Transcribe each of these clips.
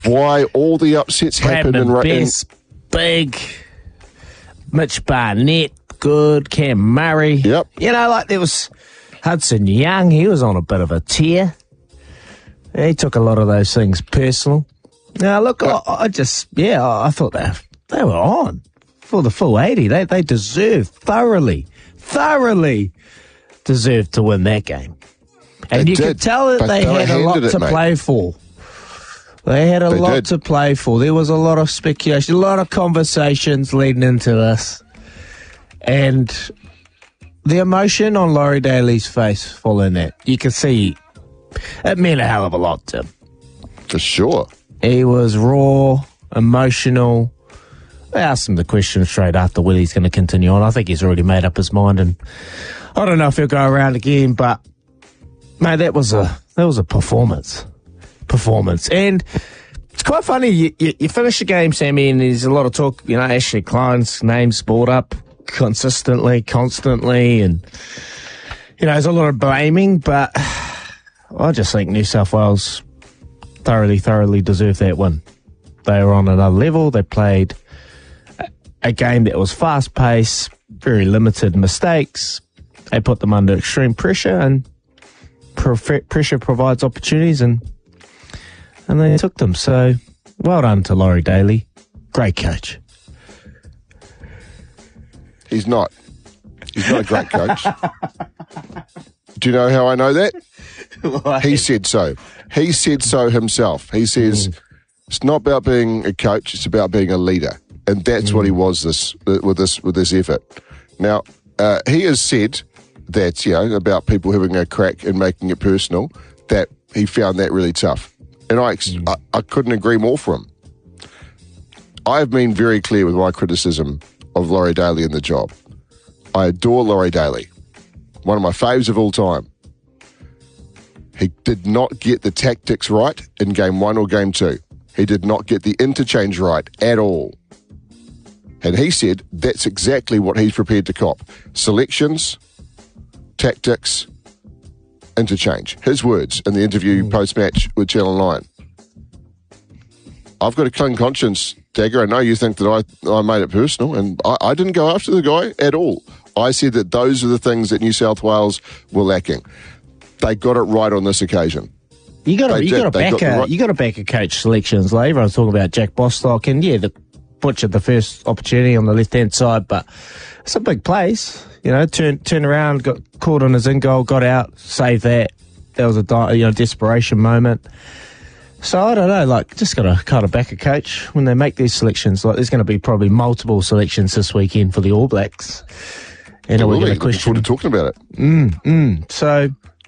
why all the upsets happened in Best, big, Mitch Barnett, good, Cam Murray. Yep. You know, like there was Hudson Young, he was on a bit of a tear. He took a lot of those things personal. Now, look, I thought they were on for the full 80. They deserved, thoroughly deserved to win that game. And you could tell that they had a lot to play for. They had a lot to play for. There was a lot of speculation, a lot of conversations leading into this. And the emotion on Laurie Daly's face following that, you could see it meant a hell of a lot to him. For sure. He was raw, emotional. I asked him the question straight after whether he's going to continue on. I think he's already made up his mind, and I don't know if he'll go around again, but mate, that was a performance. And it's quite funny, you finish the game, Sammy, and there's a lot of talk, you know, Ashley Klein's name's brought up constantly, and, you know, there's a lot of blaming, but I just think New South Wales thoroughly deserved that win. They were on another level. They played a game that was fast-paced, very limited mistakes. They put them under extreme pressure, and pressure provides opportunities, and they took them. So, well done to Laurie Daly. Great coach. He's not a great coach. Do you know how I know that? Why? He said so. He said so himself. He says it's not about being a coach; it's about being a leader, and that's what he was with this effort. Now he has said that, you know, about people having a crack and making it personal, that he found that really tough, and I couldn't agree more for him. I've been very clear with my criticism of Laurie Daly in the job. I adore Laurie Daly, one of my faves of all time. He did not get the tactics right in Game 1 or Game 2. He did not get the interchange right at all. And he said that's exactly what he's prepared to cop. Selections, tactics, interchange. His words in the interview post-match with Channel 9. I've got a clean conscience, Dagger. I know you think that I made it personal, and I didn't go after the guy at all. I said that those are the things that New South Wales were lacking. They got it right on this occasion. You got to back a coach selections. Like everyone's talking about Jack Bostock, and the butchered the first opportunity on the left hand side, but it's a big place. You know, turn around, got caught on his in goal, got out, saved that. That was a desperation moment. So I don't know, like, just got to kind of back a coach when they make these selections. Like, there's going to be probably multiple selections this weekend for the All Blacks, and we're going to question. We're talking about it. So,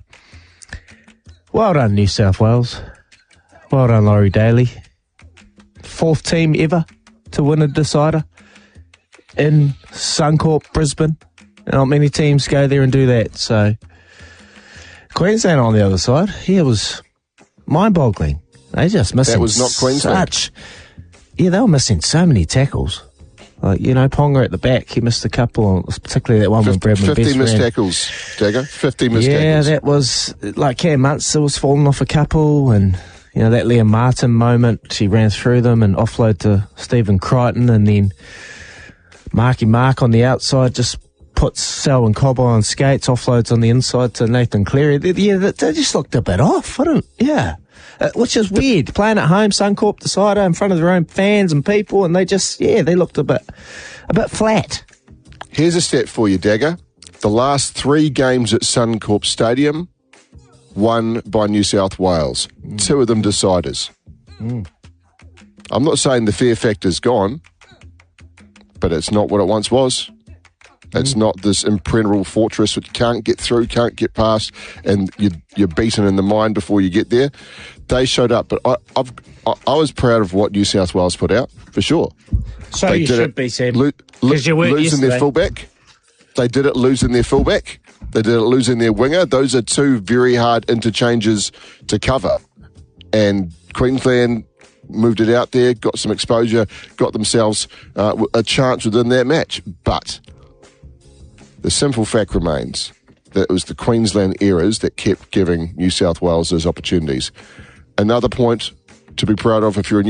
well done, New South Wales. Well done, Laurie Daly. 4th team ever to win a decider in Suncorp, Brisbane. Not many teams go there and do that. So, Queensland on the other side, it was mind-boggling. They just missing. That was not Queensland. They were missing so many tackles. Like, you know, Ponga at the back, he missed a couple, particularly that one when Bradman Best 50 missed tackles, Dagger. 50 missed tackles. Yeah, that was, like, Cam Munster was falling off a couple, and, you know, that Liam Martin moment, she ran through them and offload to Stephen Crichton, and then Marky Mark on the outside just puts Selwyn Cobbo on skates, offloads on the inside to Nathan Cleary. They just looked a bit off. Which is weird. Playing at home, Suncorp decider in front of their own fans and people, and they just, they looked a bit flat. Here's a stat for you, Dagger. The last 3 games at Suncorp Stadium won by New South Wales. 2 of them deciders. I'm not saying the fear factor's gone, but it's not what it once was. It's not this impenetrable fortress which can't get through, can't get past, and you're beaten in the mind before you get there. They showed up, but I was proud of what New South Wales put out, for sure. So they you should be, Sam. Losing their fullback. They did it losing their fullback. They did it losing their winger. Those are 2 very hard interchanges to cover. And Queensland moved it out there, got some exposure, got themselves a chance within that match. But the simple fact remains that it was the Queensland errors that kept giving New South Wales those opportunities. Another point to be proud of if you're a